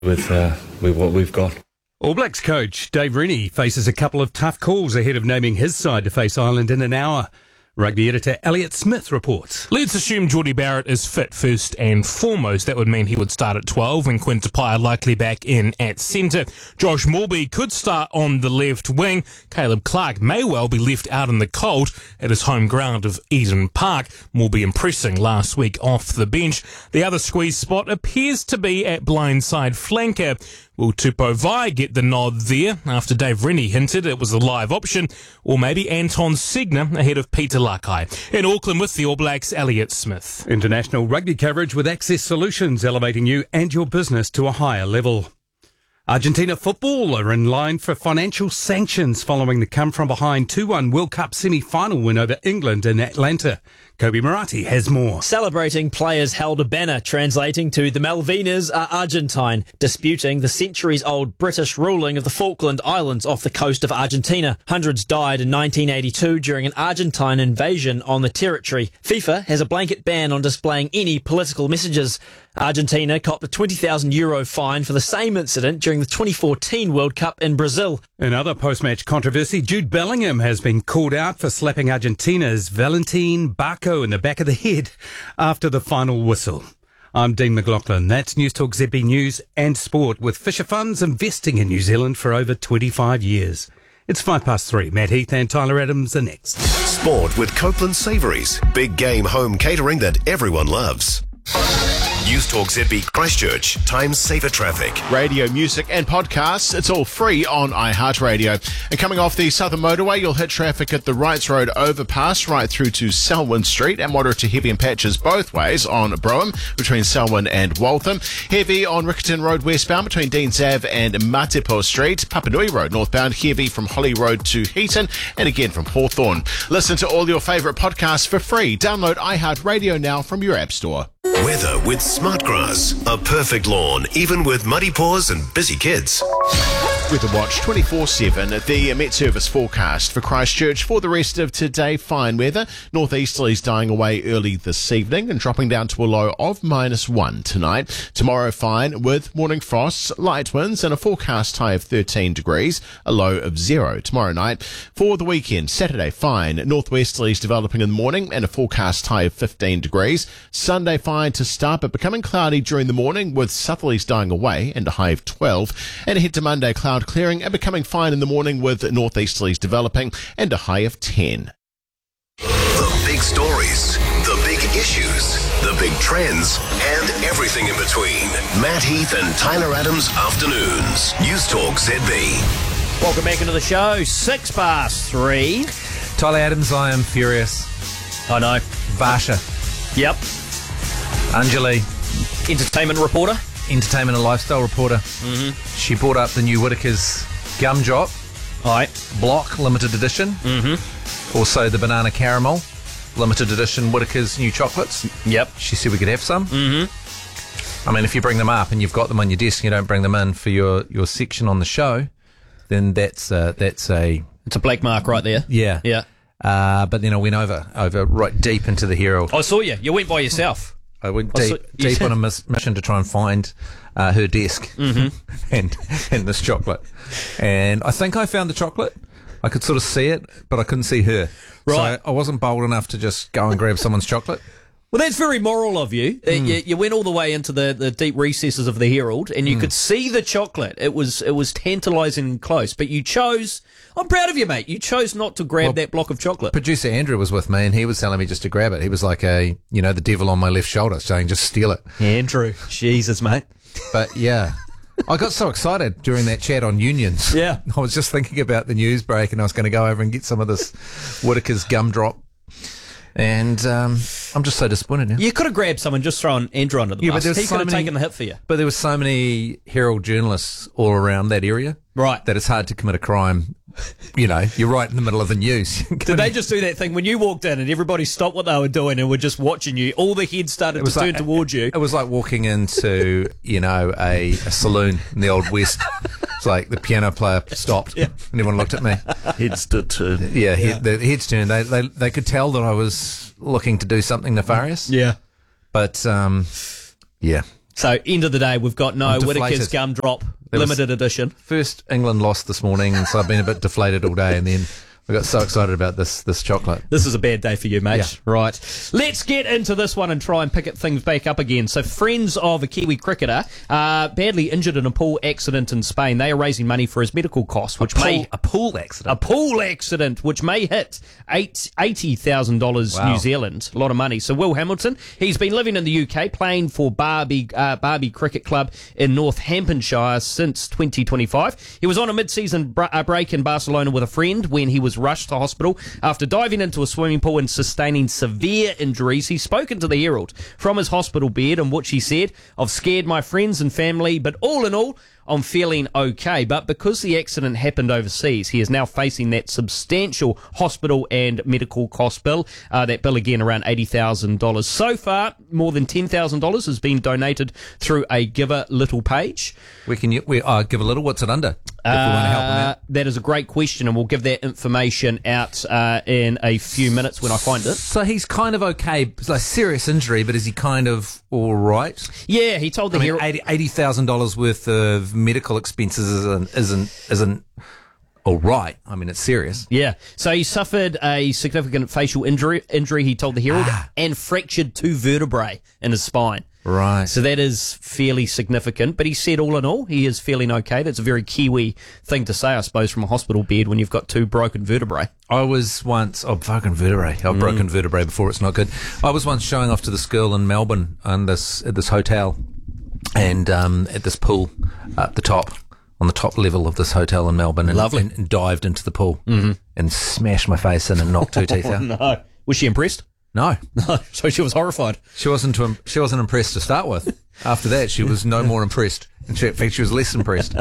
with what we've got. All Blacks coach Dave Rennie faces a couple of tough calls ahead of naming his side to face Ireland in an hour. Rugby editor Elliot Smith reports. Let's assume Jordie Barrett is fit first and foremost. That would mean he would start at 12 and Quinn Tupaia likely back in at centre. Josh Moorby could start on the left wing. Caleb Clark may well be left out in the cold at his home ground of Eden Park. Moorby impressing last week off the bench. The other squeeze spot appears to be at blindside flanker. Will Tupou Vai get the nod there after Dave Rennie hinted it was a live option? Or maybe Anton Segner ahead of Peter Lakai? In Auckland with the All Blacks, Elliot Smith. International rugby coverage with Access Solutions, elevating you and your business to a higher level. Argentina football are in line for financial sanctions following the come-from-behind 2-1 World Cup semi-final win over England in Atlanta. Kobe Murati has more. Celebrating players held a banner translating to "The Malvinas are Argentine," disputing the centuries-old British ruling of the Falkland Islands off the coast of Argentina. Hundreds died in 1982 during an Argentine invasion on the territory. FIFA has a blanket ban on displaying any political messages. Argentina copped a €20,000 fine for the same incident during the 2014 World Cup in Brazil. In other post-match controversy, Jude Bellingham has been called out for slapping Argentina's Valentin Barco in the back of the head after the final whistle. I'm Dean McLaughlin. That's News Talk ZB News and Sport, with Fisher Funds investing in New Zealand for over 25 years. It's 3:05. Matt Heath and Tyler Adams are next. Sport with Copeland Savouries. Big game home catering that everyone loves. News Talk ZB Christchurch. Time saver traffic. Radio, music and podcasts, it's all free on iHeartRadio. And coming off the Southern Motorway, you'll hit traffic at the Wrights Road overpass right through to Selwyn Street, and moderate to heavy in patches both ways on Brougham between Selwyn and Waltham. Heavy on Riccarton Road westbound between Deans Ave and Matepo Street. Papanui Road northbound heavy from Holly Road to Heaton, and again from Hawthorne. Listen to all your favourite podcasts for free. Download iHeartRadio now from your app store. Weather with Smartgrass. A perfect lawn, even with muddy paws and busy kids. Weather Watch 24/7. The Met Service forecast for Christchurch for the rest of today. Fine weather. Northeasterlies dying away early this evening and dropping down to a low of -1 tonight. Tomorrow fine with morning frosts, light winds and a forecast high of 13 degrees, a low of 0 tomorrow night. For the weekend, Saturday fine. Northwesterlies developing in the morning and a forecast high of 15 degrees. Sunday fine to start, but becoming cloudy during the morning with southerlies dying away and a high of 12. And ahead to Monday, cloud clearing and becoming fine in the morning with northeasterlies developing and a high of 10. The big stories, the big issues, the big trends, and everything in between. Matt Heath and Tyler Adams Afternoons. News Talk ZB. Welcome back into the show. 3:06. Tyler Adams, I am furious. I know. Varsha, Yep. Anjali, Entertainment reporter. entertainment and lifestyle reporter. Mm-hmm. She brought up the new Whittaker's Gumdrop Aye. Block limited edition. Mm-hmm. Also the Banana Caramel limited edition Whittaker's new chocolates. Yep. She said we could have some. Mm-hmm. I mean, if you bring them up and you've got them on your desk and you don't bring them in for your section on the show, then that's a It's a black mark right there. yeah. Yeah. But then I went over right deep into the Herald. I saw you. You went by yourself. I went deep on a mission to try and find her desk and this chocolate. And I think I found the chocolate. I could sort of see it, but I couldn't see her. Right. So I wasn't bold enough to just go and grab someone's chocolate. Well, that's very moral of you. You went all the way into the deep recesses of the Herald, and you could see the chocolate. It was tantalising and close, but you chose. I'm proud of you, mate. You chose not to grab that block of chocolate. Producer Andrew was with me, and he was telling me just to grab it. He was like the devil on my left shoulder, saying just steal it. Andrew, Jesus, mate. But yeah. I got so excited during that chat on unions. Yeah. I was just thinking about the news break, and I was going to go over and get some of this Whittaker's Gumdrop. And I'm just so disappointed now. You could have grabbed someone, just thrown Andrew under the bus. He could have taken the hit for you. But there were so many Herald journalists all around that area. Right. That it's hard to commit a crime. You're right in the middle of the news. Did they just do that thing when you walked in and everybody stopped what they were doing and were just watching you? All the heads started to turn towards you. It was like walking into, a saloon in the Old West. It's like the piano player stopped and everyone looked at me. Heads did turn. Yeah, the heads turned. They could tell that I was looking to do something nefarious. Yeah. But, So, end of the day, we've got no I'm Whittaker's deflated. Gumdrop There was- limited edition. First, England lost this morning, so I've been a bit deflated all day, and then I got so excited about this chocolate. This is a bad day for you, mate. Yeah. Right. Let's get into this one and try and pick things back up again. So, friends of a Kiwi cricketer badly injured in a pool accident in Spain. They are raising money for his medical costs, which may A pool accident. a pool accident, which may hit $80,000 Wow. New Zealand. A lot of money. So Will Hamilton, he's been living in the UK, playing for Barbie Cricket Club in Northamptonshire since 2025. He was on a mid-season break in Barcelona with a friend when he was rushed to hospital after diving into a swimming pool and sustaining severe injuries. He's spoken to the Herald from his hospital bed, in which he said, "I've scared my friends and family, but all in all, I'm feeling okay." But because the accident happened overseas, he is now facing that substantial hospital and medical cost bill. That bill, again, around $80,000. So far, more than $10,000 has been donated through a Give a Little page. We give a little. What's it under? If we want to help him out. That is a great question, and we'll give that information out in a few minutes when I find it. So he's kind of okay. It's like serious injury, but is he kind of all right? Yeah, he told the I mean, Herald. $80,000 worth of medical expenses isn't all right. I mean, it's serious. Yeah, so he suffered a significant facial injury, he told the Herald, and fractured 2 vertebrae in his spine. Right. So that is fairly significant, but he said all in all, he is feeling okay. That's a very Kiwi thing to say, I suppose, from a hospital bed when you've got 2 broken vertebrae. I was once broken vertebrae. I've broken vertebrae before. It's not good. I was once showing off to this girl in Melbourne at this hotel, and at this pool up the top, on the top level of this hotel in Melbourne, and, Lovely. and dived into the pool and smashed my face in and knocked 2 teeth out. No. Was she impressed? No, So she was horrified. she wasn't impressed to start with. After that, she was no more impressed. In fact, she was less impressed.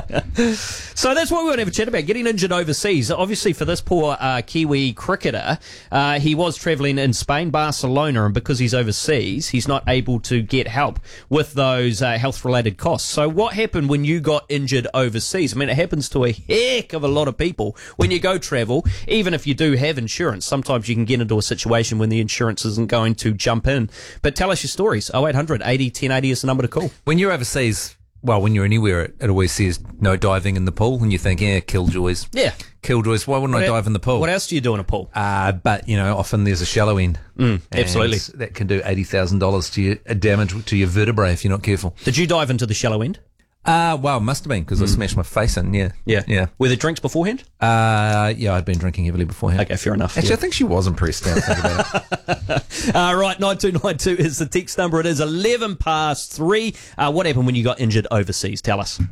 So that's what we want to have a chat about, getting injured overseas. Obviously, for this poor Kiwi cricketer, he was travelling in Spain, Barcelona, and because he's overseas, he's not able to get help with those health-related costs. So what happened when you got injured overseas? I mean, it happens to a heck of a lot of people when you go travel. Even if you do have insurance, sometimes you can get into a situation when the insurance isn't going to jump in. But tell us your stories. 0800 80 1080 is the number to call. When you're overseas, well, when you're anywhere, it always says no diving in the pool, and you think, yeah, killjoys. Yeah. Killjoys. Why wouldn't I dive in the pool? What else do you do in a pool? But often there's a shallow end. And absolutely. that can do $80,000 to you, damage to your vertebrae if you're not careful. Did you dive into the shallow end? Well, it must have been because I smashed my face in. Yeah. Were there drinks beforehand? Yeah, I'd been drinking heavily beforehand. Okay, fair enough. Actually, I think she was impressed now. Think about it. Right, 9292 is the text number. It is 3:11. What happened when you got injured overseas? Tell us.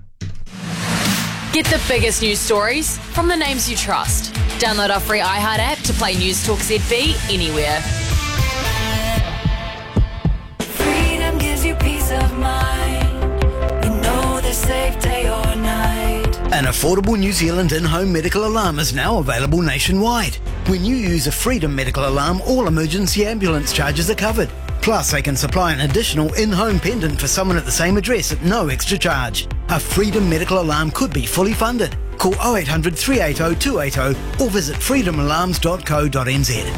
Get the biggest news stories from the names you trust. Download our free iHeart app to play News Talk ZB anywhere. Freedom gives you peace of mind. You know the safe day or night. An affordable New Zealand in-home medical alarm is now available nationwide. When you use a Freedom medical alarm, all emergency ambulance charges are covered. Plus, they can supply an additional in-home pendant for someone at the same address at no extra charge. A Freedom medical alarm could be fully funded. Call 0800 380 280 or visit freedomalarms.co.nz.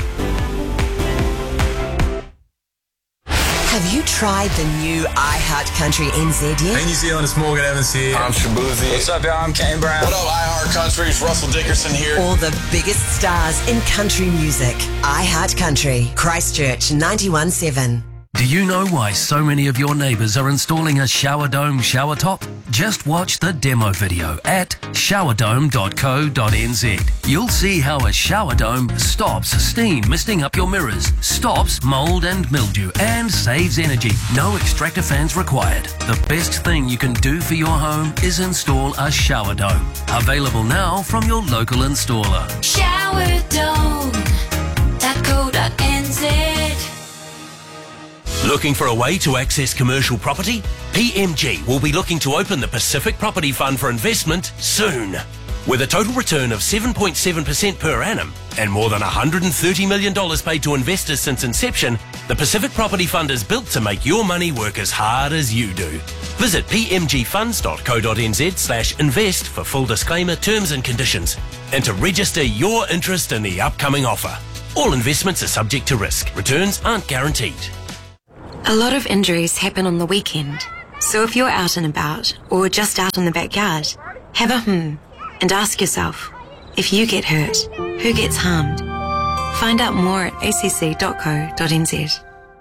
Have you tried the new iHeart Country NZ yet? Hey New Zealand, it's Morgan Evans here. I'm Shabuzi. What's up, y'all? I'm Kane Brown. What up, iHeart Country? It's Russell Dickerson here. All the biggest stars in country music. iHeart Country, Christchurch 91.7. Do you know why so many of your neighbours are installing a shower dome shower top? Just watch the demo video at showerdome.co.nz. You'll see how a shower dome stops steam misting up your mirrors, stops mould and mildew, and saves energy. No extractor fans required. The best thing you can do for your home is install a shower dome. Available now from your local installer. Showerdome.co.nz. Looking for a way to access commercial property? PMG will be looking to open the Pacific Property Fund for investment soon. With a total return of 7.7% per annum and more than $130 million paid to investors since inception, the Pacific Property Fund is built to make your money work as hard as you do. Visit pmgfunds.co.nz/invest for full disclaimer, terms and conditions, and to register your interest in the upcoming offer. All investments are subject to risk. Returns aren't guaranteed. A lot of injuries happen on the weekend. So if you're out and about, or just out in the backyard, have a and ask yourself, if you get hurt, who gets harmed? Find out more at acc.co.nz.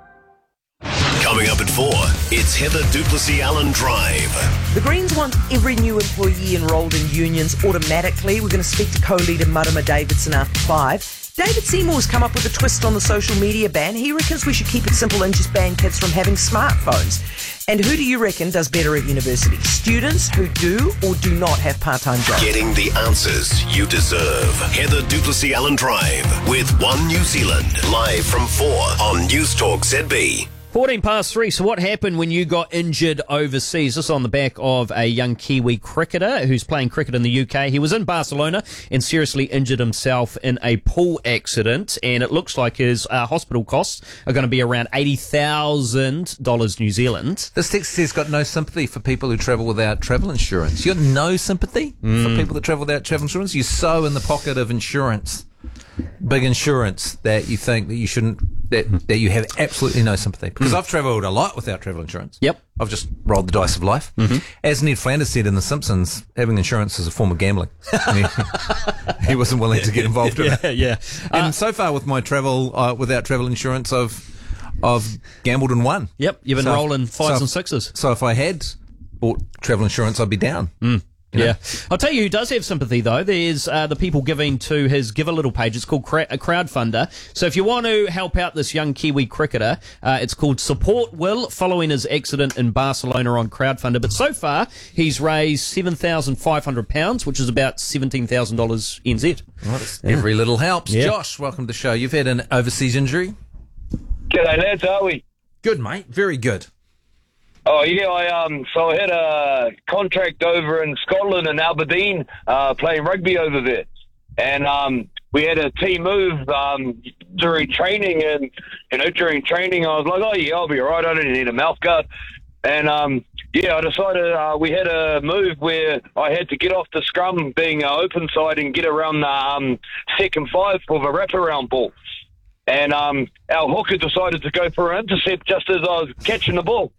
Coming up at 4, it's Heather Duplessis-Allen Drive. The Greens want every new employee enrolled in unions automatically. We're going to speak to co-leader Marama Davidson after 5. David Seymour's come up with a twist on the social media ban. He reckons we should keep it simple and just ban kids from having smartphones. And who do you reckon does better at university? Students who do or do not have part-time jobs? Getting the answers you deserve. Heather Duplessis-Allen Drive with One New Zealand. Live from 4 on News Talk ZB. 3:14. So what happened when you got injured overseas? This on the back of a young Kiwi cricketer who's playing cricket in the UK. He was in Barcelona and seriously injured himself in a pool accident, and it looks like his hospital costs are going to be around $80,000 New Zealand. This text says got no sympathy for people who travel without travel insurance. You got no sympathy for people that travel without travel insurance? You're so in the pocket of insurance, big insurance, that you think that you shouldn't, that you have absolutely no sympathy. Because I've travelled a lot without travel insurance. Yep. I've just rolled the dice of life. As Ned Flanders said in The Simpsons, having insurance is a form of gambling. He wasn't willing to get involved in it. Yeah. And so far with my travel, without travel insurance, I've gambled and won. Yep, you've been rolling fives and sixes. So if I had bought travel insurance, I'd be down. Yeah. I'll tell you who does have sympathy, though. There's the people giving to his Give a Little page. It's called a crowdfunder. So if you want to help out this young Kiwi cricketer, it's called Support Will, following his accident in Barcelona on crowdfunder. But so far, he's raised £7,500, which is about $17,000 NZ. Well, every little helps. Yeah. Josh, welcome to the show. You've had an overseas injury? G'day, lads. How are we? Good, mate. Very good. Oh, yeah, I had a contract over in Scotland and Aberdeen, playing rugby over there. And we had a team move during training, and, during training I was like, oh, yeah, I'll be all right, I don't need a mouth guard. And, I decided we had a move where I had to get off the scrum, being open side, and get around the second five for the wraparound ball. And our hooker decided to go for an intercept just as I was catching the ball.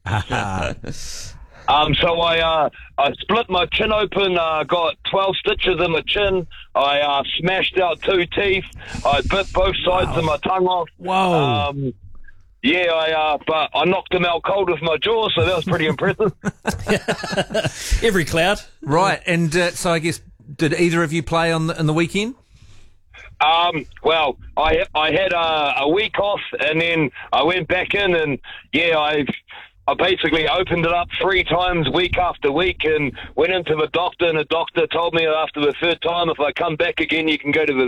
So I split my chin open, got 12 stitches in my chin. I smashed out 2 teeth. I bit both sides of my tongue off. Whoa. But I knocked him out cold with my jaw, so that was pretty impressive. Every cloud. Right, and so I guess, did either of you play in the weekend? Well, I had a week off, and then I went back in, and I basically opened it up 3 times week after week, and went into the doctor, and the doctor told me after the 3rd time, if I come back again, you can go to the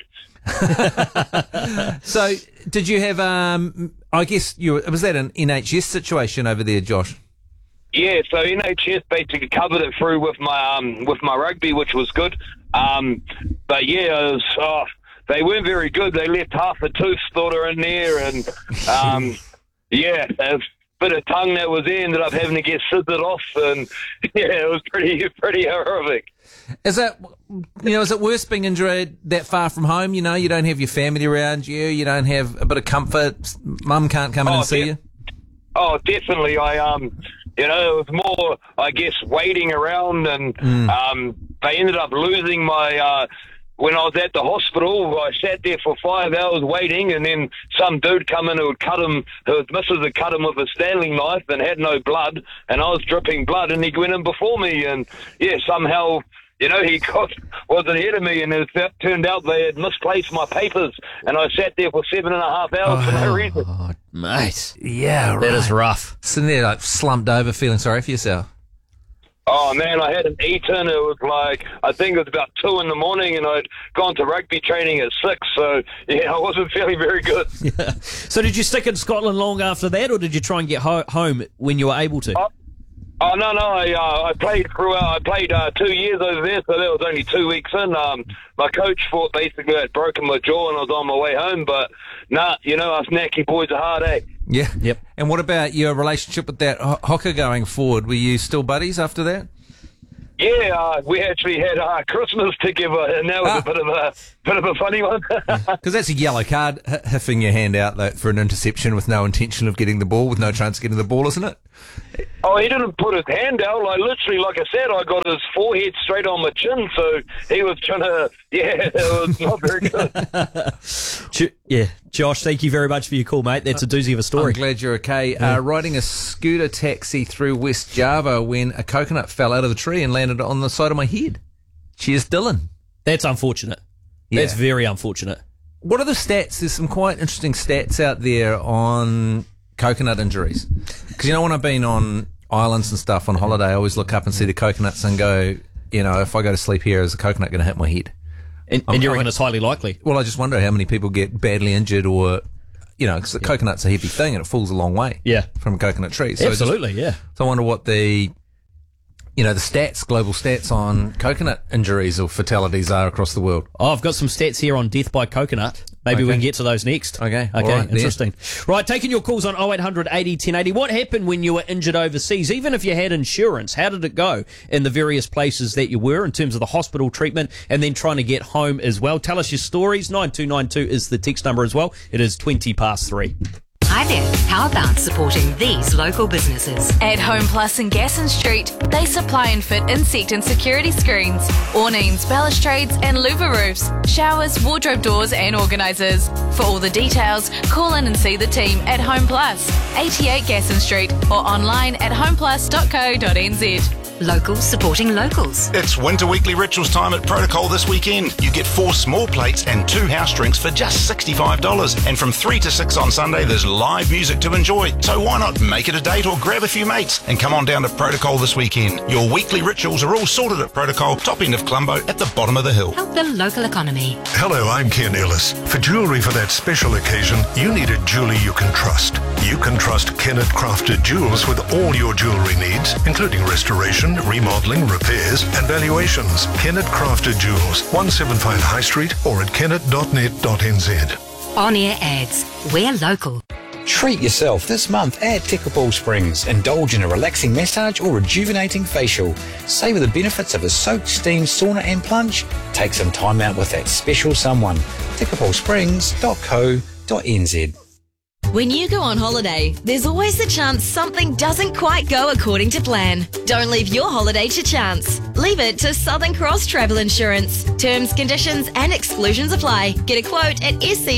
vet. So, did you have, I guess, was that an NHS situation over there, Josh? Yeah, so NHS basically covered it through with my rugby, which was good. But yeah, it was, they weren't very good. They left half a tooth slaughter in there, and a bit of tongue that was there ended up having to get scissored off, and it was pretty horrific. Is that, is it worse being injured that far from home? You don't have your family around you. You don't have a bit of comfort. Mum can't come in and see you. Oh, definitely. It was more, I guess, waiting around, and they ended up losing my, when I was at the hospital, I sat there for 5 hours waiting, and then some dude come in who had cut him, whose missus had cut him with a Stanley knife and had no blood, and I was dripping blood, and he went in before me, and somehow, he was ahead of me, and it turned out they had misplaced my papers, and I sat there for 7.5 hours for no reason. Mate. Yeah, right. That is rough. Sitting there slumped over, feeling sorry for yourself. Oh, man, I hadn't eaten. It was I think it was about 2 in the morning, and I'd gone to rugby training at 6, so, I wasn't feeling very good. Yeah. So did you stick in Scotland long after that, or did you try and get home when you were able to? Oh, no, I played throughout. I played 2 years over there, so that was only 2 weeks in. My coach thought basically I'd broken my jaw and I was on my way home, but us knacky boys are hard, eh? Yeah. Yep. And what about your relationship with that hooker going forward? Were you still buddies after that? Yeah, we actually had Christmas together, and that was a bit of a funny one. Because that's a yellow card, hiffing your hand out for an interception with no intention of getting the ball, with no chance of getting the ball, isn't it? Oh, he didn't put his hand out. Like, literally, like I said, I got his forehead straight on my chin, so he was trying to, it was not very good. Yeah, Josh, thank you very much for your call, mate. That's a doozy of a story. I'm glad you're okay. Riding a scooter taxi through West Java when a coconut fell out of the tree and landed on the side of my head. Cheers, Dylan. That's unfortunate. Yeah. That's very unfortunate. What are the stats? There's some quite interesting stats out there on coconut injuries. Because, when I've been on islands and stuff on holiday, I always look up and see the coconuts and go, if I go to sleep here, is a coconut going to hit my head? And you reckon it's highly likely? Well, I just wonder how many people get badly injured or, because the coconut's a heavy thing and it falls a long way from a coconut tree. So absolutely, So I wonder what the stats, global stats on coconut injuries or fatalities are across the world. Oh, I've got some stats here on death by coconut. Maybe we can get to those next. Okay, right, interesting. Right, taking your calls on 0800 80 1080. What happened when you were injured overseas? Even if you had insurance, how did it go in the various places that you were in terms of the hospital treatment and then trying to get home as well? Tell us your stories. 9292 is the text number as well. It is 3:20. Hi there. How about supporting these local businesses? At Home Plus in Gasson Street, they supply and fit insect and security screens, awnings, balustrades and louver roofs, showers, wardrobe doors and organisers. For all the details, call in and see the team at Home Plus, 88 Gasson Street, or online at homeplus.co.nz. Locals supporting locals. It's Winter Weekly Rituals time at Protocol this weekend. You get 4 small plates and 2 house drinks for just $65. And from 3 to 6 on Sunday, there's live music to enjoy. So why not make it a date or grab a few mates and come on down to Protocol this weekend. Your weekly rituals are all sorted at Protocol, top end of Colombo, at the bottom of the hill. Help the local economy. Hello, I'm Ken Ellis. For jewellery for that special occasion, you need a jeweller you can trust. You can trust Kennett Crafted Jewels with all your jewellery needs, including restoration, remodelling, repairs and valuations. Kennett Crafted Jewels, 175 High Street or at kennet.net.nz. On-air ads. We're local. Treat yourself this month at Tekapau Springs. Indulge in a relaxing massage or rejuvenating facial. Savour the benefits of a soak, steam, sauna and plunge. Take some time out with that special someone. tekapausprings.co.nz. When you go on holiday, there's always the chance something doesn't quite go according to plan. Don't leave your holiday to chance. Leave it to Southern Cross Travel Insurance. Terms, conditions and exclusions apply. Get a quote at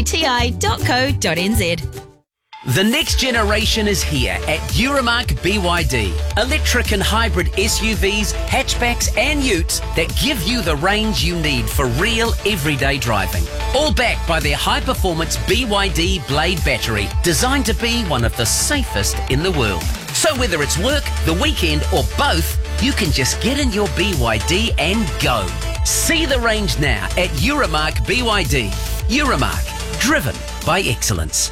scti.co.nz. The next generation is here at Euromark BYD. Electric and hybrid SUVs, hatchbacks and utes that give you the range you need for real everyday driving. All backed by their high-performance BYD Blade battery, designed to be one of the safest in the world. So whether it's work, the weekend or both, you can just get in your BYD and go. See the range now at Euromark BYD. Euromark, driven by excellence.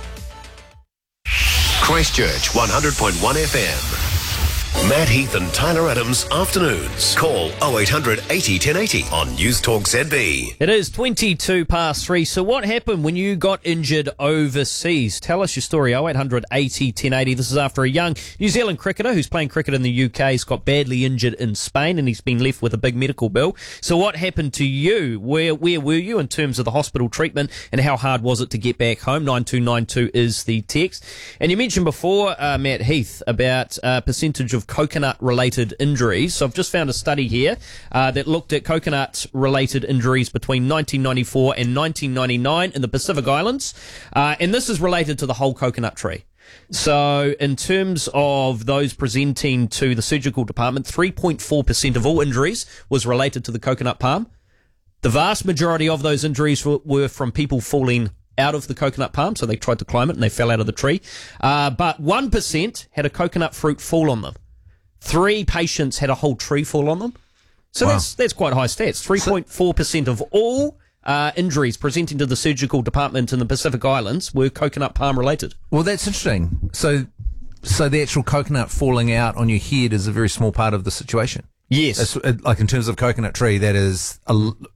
Christchurch 100.1 FM. Matt Heath and Tyler Adams afternoons. Call 0800 80 1080 on News Talk ZB. It is 3:22. So what happened when you got injured overseas? Tell us your story, 0800 80 1080. This is after a young New Zealand cricketer who's playing cricket in the UK. He's got badly injured in Spain and he's been left with a big medical bill. So what happened to you? Where were you in terms of the hospital treatment and how hard was it to get back home? 9292 is the text. And you mentioned before, Matt Heath, about percentage of coconut-related injuries. So I've just found a study here that looked at coconut-related injuries between 1994 and 1999 in the Pacific Islands. And this is related to the whole coconut tree. So in terms of those presenting to the surgical department, 3.4% of all injuries was related to the coconut palm. The vast majority of those injuries were from people falling out of the coconut palm, so they tried to climb it and they fell out of the tree. But 1% had a coconut fruit fall on them. 3 patients had a whole tree fall on them. So Wow. that's quite high stats. 3.4% of all injuries presenting to the surgical department in the Pacific Islands were coconut palm related. Well, that's interesting. So the actual coconut falling out on your head is a very small part of the situation. Yes. Like in terms of coconut tree, that is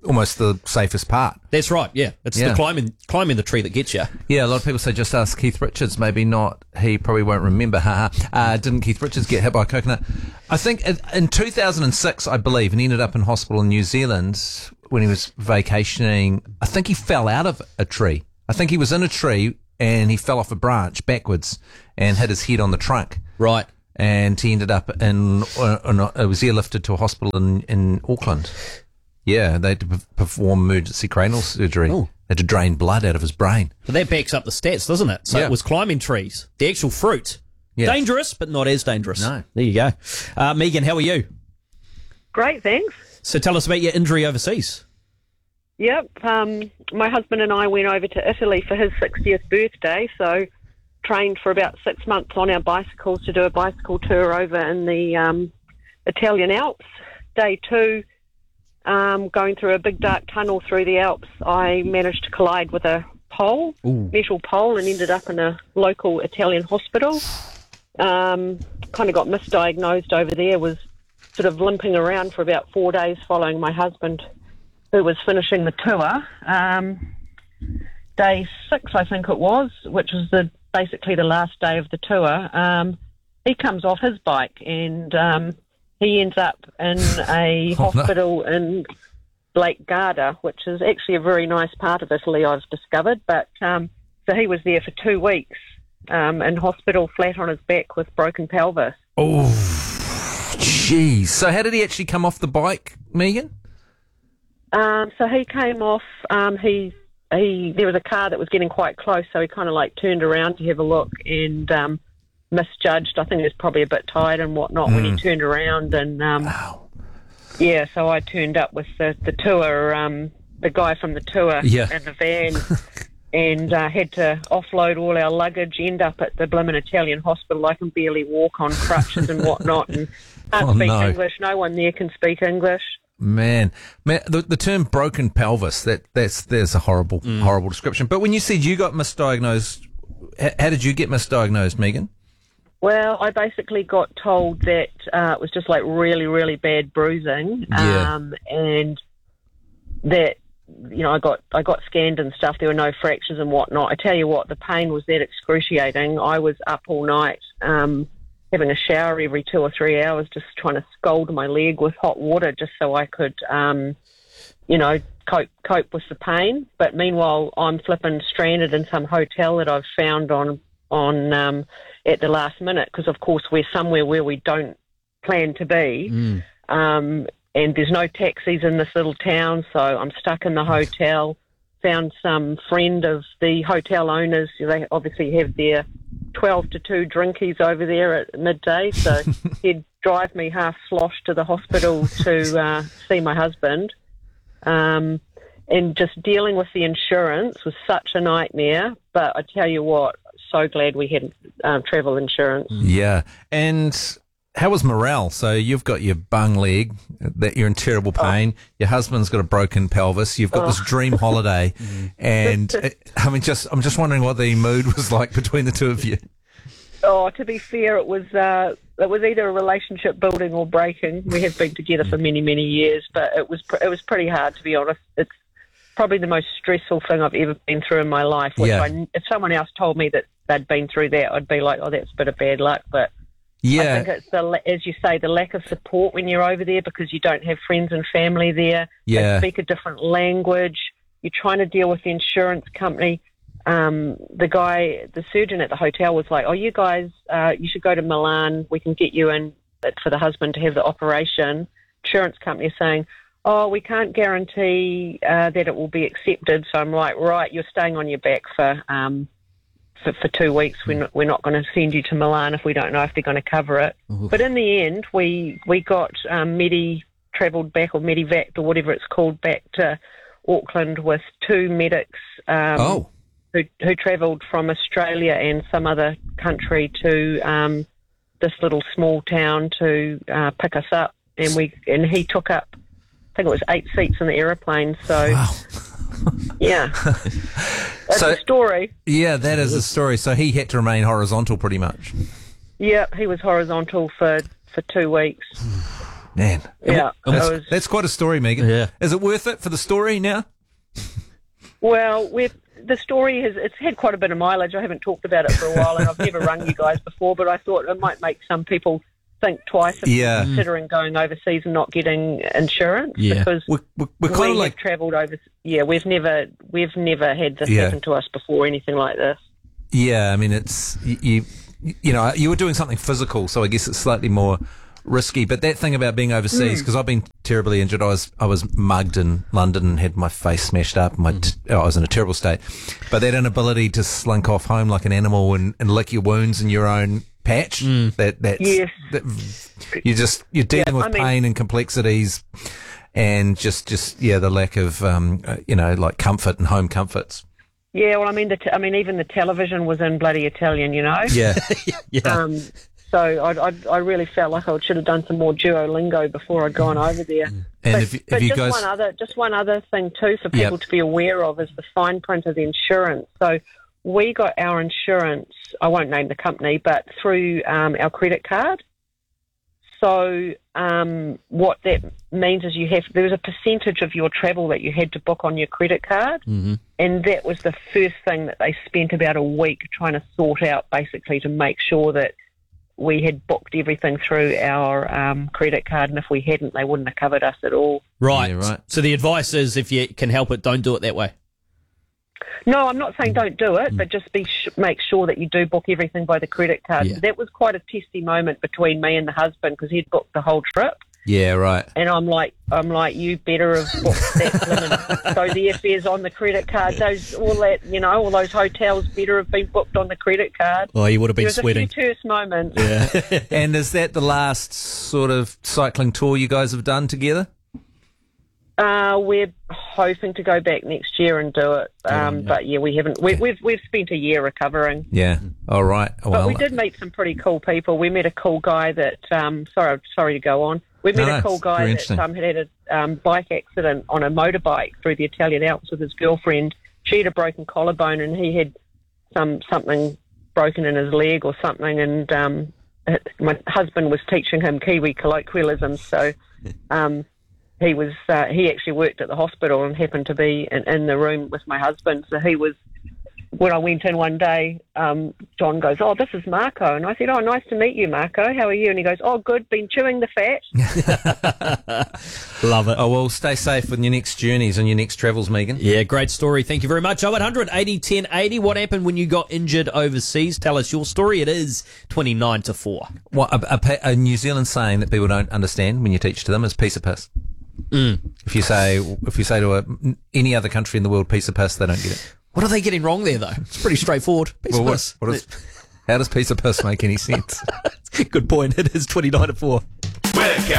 almost the safest part. That's right, yeah. It's the climbing the tree that gets you. Yeah, a lot of people say just ask Keith Richards. Maybe not. He probably won't remember. Didn't Keith Richards get hit by a coconut? I think in 2006, I believe, and he ended up in hospital in New Zealand when he was vacationing. I think he fell out of a tree. I think he was in a tree and he fell off a branch backwards and hit his head on the trunk. Right. And he ended up was airlifted to a hospital in Auckland. Yeah, they had to perform emergency cranial surgery. Ooh. They had to drain blood out of his brain. So that backs up the stats, doesn't it? So it was climbing trees. The actual fruit. Yeah. Dangerous, but not as dangerous. No. There you go. Megan, how are you? Great, thanks. So tell us about your injury overseas. Yep. My husband and I went over to Italy for his 60th birthday, so trained for about 6 months on our bicycles to do a bicycle tour over in the Italian Alps. Day 2, going through a big dark tunnel through the Alps, I managed to collide with a pole, metal pole, and ended up in a local Italian hospital. Kind of got misdiagnosed over there, was sort of limping around for about 4 days following my husband, who was finishing the tour. Day 6, I think it was, which was basically the last day of the tour. He comes off his bike and he ends up in a hospital in Lake Garda, which is actually a very nice part of Italy, I've discovered. But so he was there for 2 weeks in hospital, flat on his back with broken pelvis. Oh, jeez. So how did he actually come off the bike, Megan? So he came off, there was a car that was getting quite close, so he kind of like turned around to have a look and misjudged. I think he was probably a bit tired and whatnot when he turned around. And yeah, so I turned up with the tour, the guy from the tour in the van and had to offload all our luggage, end up at the blimmin' Italian hospital. I can barely walk on crutches and whatnot and can't speak English. No one there can speak English. Man, the term broken pelvis, there's a horrible description. But when you said you got misdiagnosed, how did you get misdiagnosed, Megan? Well, I basically got told that it was just like really, really bad bruising, and that, you know, I got scanned and stuff. There were no fractures and whatnot. I tell you what, the pain was that excruciating. I was up all night, having a shower every 2 or 3 hours, just trying to scald my leg with hot water just so I could, you know, cope with the pain. But meanwhile, I'm flipping stranded in some hotel that I've found on at the last minute, because of course we're somewhere where we don't plan to be, and there's no taxis in this little town, so I'm stuck in the hotel. Found some friend of the hotel owners. They obviously have their 12 to 2 drinkies over there at midday, so he'd drive me half sloshed to the hospital to see my husband. And just dealing with the insurance was such a nightmare, but I tell you what, so glad we had travel insurance. Yeah. And how was morale? So you've got your bung leg, that you're in terrible pain. Your husband's got a broken pelvis. You've got this dream holiday. And I'm just wondering what the mood was like between the two of you. Oh, to be fair, it was either a relationship building or breaking. We have been together for many, many years, but it was pretty hard, to be honest. It's probably the most stressful thing I've ever been through in my life. Which if someone else told me that they'd been through that, I'd be like, oh, that's a bit of bad luck. But I think it's, as you say, the lack of support when you're over there, because you don't have friends and family there. They speak a different language. You're trying to deal with the insurance company. The surgeon at the hotel was like, oh, you guys, you should go to Milan. We can get you in for the husband to have the operation. Insurance company is saying, oh, we can't guarantee that it will be accepted. So I'm like, right, you're staying on your back for 2 weeks. We're not going to send you to Milan if we don't know if they're going to cover it. Ooh. But in the end, we got travelled back, or Medivac or whatever it's called, back to Auckland with 2 medics who travelled from Australia and some other country to this little small town to pick us up. And he took up, I think it was 8 seats in the aeroplane. So, yeah. That's a story. Yeah, that is a story. So he had to remain horizontal pretty much. Yeah, he was horizontal for 2 weeks. Man. Yeah. That's quite a story, Megan. Yeah. Is it worth it for the story now? Well, the story it's had quite a bit of mileage. I haven't talked about it for a while, and I've never rung you guys before, but I thought it might make some people think twice if considering going overseas and not getting insurance. Yeah. Because we're kind of like travelled over. Yeah, we've never had this happen to us before, anything like this. Yeah, I mean, it's you know, you were doing something physical, so I guess it's slightly more risky. But that thing about being overseas, because I've been terribly injured. I was mugged in London and had my face smashed up. I was in a terrible state. But that inability to slink off home like an animal and lick your wounds in your own patch. You're dealing with pain and complexities, and just the lack of like comfort and home comforts. Yeah, well, I mean, even the television was in bloody Italian, you know. Yeah, yeah. So I really felt like I should have done some more Duolingo before I'd gone over there. And but just one other thing too for people to be aware of is the fine print of the insurance. So we got our insurance, I won't name the company, but through our credit card. So what that means is there was a percentage of your travel that you had to book on your credit card, and that was the first thing that they spent about a week trying to sort out, basically to make sure that we had booked everything through our credit card, and if we hadn't, they wouldn't have covered us at all. Right. Yeah, right. So the advice is, if you can help it, don't do it that way. No, I'm not saying don't do it, but just make sure that you do book everything by the credit card. Yeah. That was quite a testy moment between me and the husband because he'd booked the whole trip. Yeah, right. And I'm like, you better have booked that. So the airfares on the credit card, all those hotels better have been booked on the credit card. Oh, you would have been sweating. There was a few terse moments. Yeah. And is that the last sort of cycling tour you guys have done together? We're hoping to go back next year and do it, but we haven't. We've spent a year recovering. Yeah. All right. Well, but we did meet some pretty cool people. We met a cool guy that. Sorry to go on. We met a cool guy that had a bike accident on a motorbike through the Italian Alps with his girlfriend. She had a broken collarbone, and he had something broken in his leg or something. And my husband was teaching him Kiwi colloquialisms, so. He actually worked at the hospital and happened to be in the room with my husband. So when I went in one day, John goes, "Oh, this is Marco." And I said, "Oh, nice to meet you, Marco. How are you?" And he goes, "Oh, good. Been chewing the fat." Love it. Oh, well, stay safe on your next journeys and your next travels, Megan. Yeah, great story. Thank you very much. 0800 80 10 80. What happened when you got injured overseas? Tell us your story. It is 29 to 4. What a New Zealand saying that people don't understand when you teach to them is piece of piss. If you say to any other country in the world piece of piss, they don't get it. What are they getting wrong there, though? It's pretty straightforward. Piece of piss. How does piece of piss make any sense? Good point. It is 29 to 4. We're